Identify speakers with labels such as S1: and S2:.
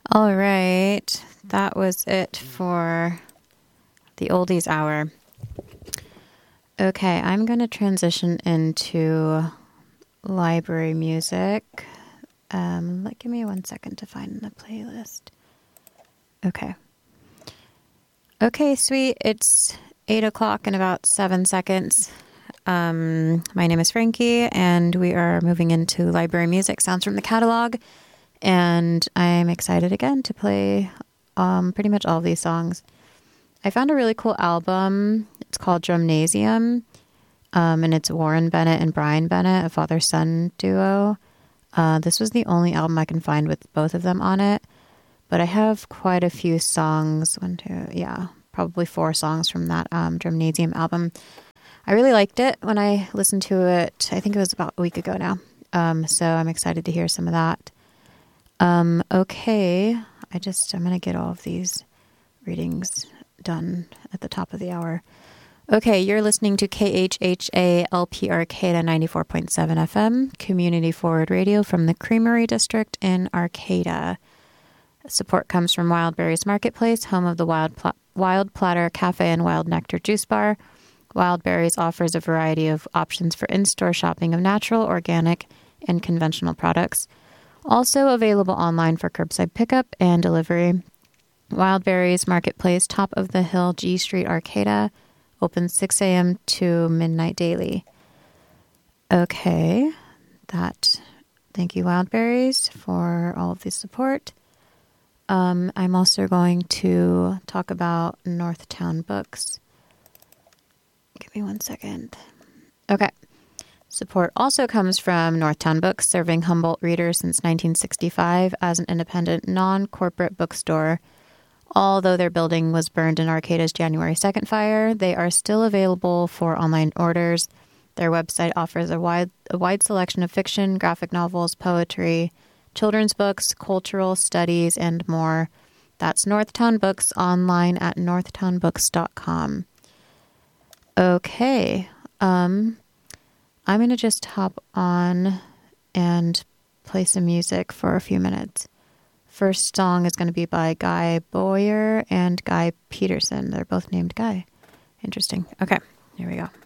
S1: All right. That was it for the oldies hour. Okay, I'm going to transition into library music. Give me 1 second to find the playlist. Okay. Okay, sweet. It's 8 o'clock in about 7 seconds. My name is Frankie, and we are moving into library music, sounds from the catalog. And I'm excited again to play pretty much all of these songs. I found a really cool album. It's called Drumnasium, and it's Warren Bennett and Brian Bennett, a father-son duo. This was the only album I can find with both of them on it, but I have quite a few songs. Probably 4 songs from that Drumnasium album. I really liked it when I listened to it. I think it was about a week ago now, so I'm excited to hear some of that. Okay, I'm going to get all of these readings done at the top of the hour. Okay, you're listening to KHHA LP Arcata 94.7 FM, Community Forward Radio from the Creamery District in Arcata. Support comes from Wildberries Marketplace, home of the Wild Platter Cafe and Wild Nectar Juice Bar. Wildberries offers a variety of options for in-store shopping of natural, organic, and conventional products. Also available online for curbside pickup and delivery. Wildberries Marketplace, top of the hill, G Street, Arcata, open 6 a.m. to midnight daily. Okay, thank you, Wildberries, for all of the support. I'm also going to talk about Northtown Books. Give me 1 second. Okay. Support also comes from Northtown Books, serving Humboldt readers since 1965 as an independent, non-corporate bookstore. Although their building was burned in Arcata's January 2nd fire, they are still available for online orders. Their website offers a wide selection of fiction, graphic novels, poetry, children's books, cultural studies, and more. That's Northtown Books, online at northtownbooks.com. Okay, I'm going to just hop on and play some music for a few minutes. First song is going to be by Guy Boyer and Guy Peterson. They're both named Guy. Interesting. Okay, here we go.